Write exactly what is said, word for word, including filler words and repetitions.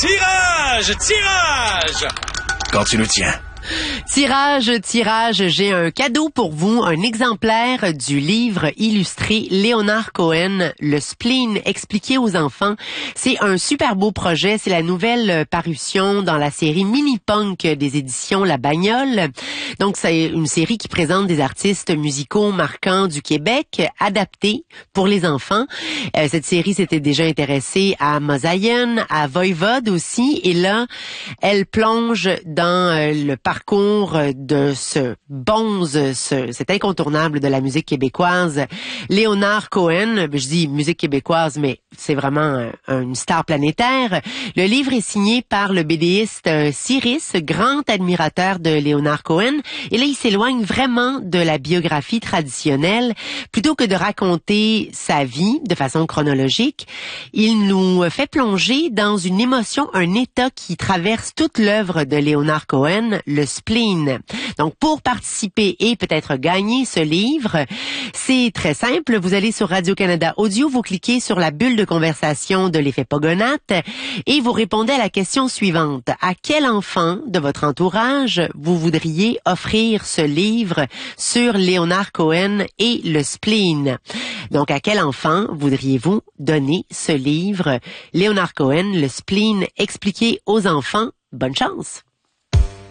Tirage, tirage! Quand tu le tiens. Tirage, tirage, j'ai un cadeau pour vous, un exemplaire du livre illustré Léonard Cohen, Le spleen expliqué aux enfants. C'est un super beau projet, c'est la nouvelle parution dans la série Mini-Punk des éditions La Bagnole. Donc c'est une série qui présente des artistes musicaux marquants du Québec, adaptés pour les enfants. Euh, cette série s'était déjà intéressée à Mosaïen, à Voivode aussi, et là, elle plonge dans euh, le parcours de ce bonze, ce, cet incontournable de la musique québécoise, Léonard Cohen. Je dis musique québécoise, mais c'est vraiment un, une star planétaire. Le livre est signé par le bédéiste Cyrus, grand admirateur de Léonard Cohen. Et là, il s'éloigne vraiment de la biographie traditionnelle. Plutôt que de raconter sa vie de façon chronologique, il nous fait plonger dans une émotion, un état qui traverse toute l'œuvre de Léonard Cohen, le spleen. Donc, pour participer et peut-être gagner ce livre, c'est très simple. Vous allez sur Radio-Canada Audio, vous cliquez sur la bulle de conversation de l'effet Pogonate et vous répondez à la question suivante. À quel enfant de votre entourage vous voudriez offrir ce livre sur Léonard Cohen et le spleen? Donc, à quel enfant voudriez-vous donner ce livre Léonard Cohen, le spleen expliqué aux enfants? Bonne chance!